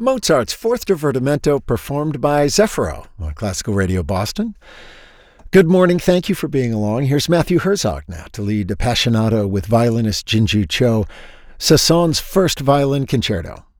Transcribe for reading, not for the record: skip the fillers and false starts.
Mozart's Fourth Divertimento performed by Zeffiro on Classical Radio Boston. Good morning. Thank you for being along. Here's Matthew Herzog now to lead Appassionato with violinist Jinju Cho, Sasson's first violin concerto.